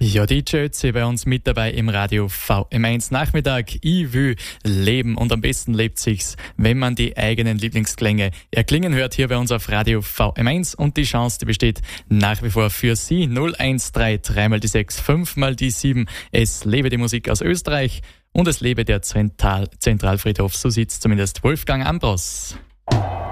Ja, DJ Ötzi bei uns mit dabei im Radio VM1 Nachmittag. Ich will leben und am besten lebt sich's, wenn man die eigenen Lieblingsklänge erklingen hört hier bei uns auf Radio VM1 und die Chance, die besteht nach wie vor für Sie. 013 3 mal die 6, 5 mal die 7. Es lebe die Musik aus Österreich und es lebe der Zentralfriedhof. So sieht's zumindest Wolfgang Ambros.